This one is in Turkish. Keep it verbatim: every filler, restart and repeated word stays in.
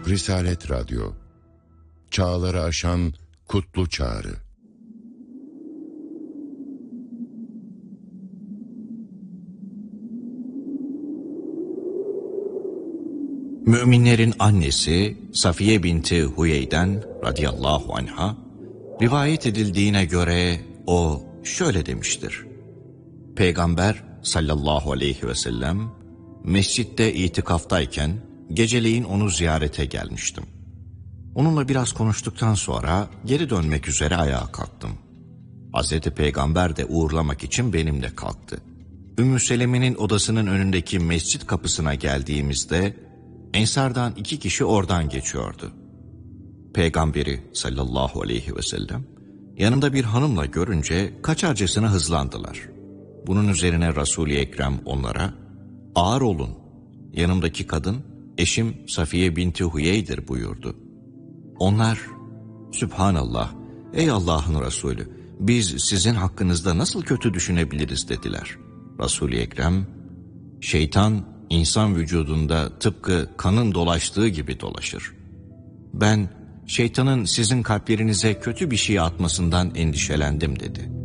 Risalet Radyo, çağları aşan kutlu çağrı. Müminlerin annesi Safiye binti Huyey'den radıyallahu anha, rivayet edildiğine göre o şöyle demiştir. Peygamber sallallahu aleyhi ve sellem mescitte itikaftayken geceleyin onu ziyarete gelmiştim. Onunla biraz konuştuktan sonra geri dönmek üzere ayağa kalktım. Hazreti Peygamber de uğurlamak için benimle kalktı. Ümmü Seleme'nin odasının önündeki mescit kapısına geldiğimizde Ensardan iki kişi oradan geçiyordu. Peygamberi sallallahu aleyhi ve sellem yanında bir hanımla görünce kaçarcasına hızlandılar. Bunun üzerine Resul-i Ekrem onlara, "Ağır olun, yanımdaki kadın eşim Safiye binti Huyey'dir" buyurdu. Onlar, "Sübhanallah, ey Allah'ın Resulü, biz sizin hakkınızda nasıl kötü düşünebiliriz?" dediler. Resul-i Ekrem, "Şeytan insan vücudunda tıpkı kanın dolaştığı gibi dolaşır. Ben şeytanın sizin kalplerinize kötü bir şey atmasından endişelendim" dedi.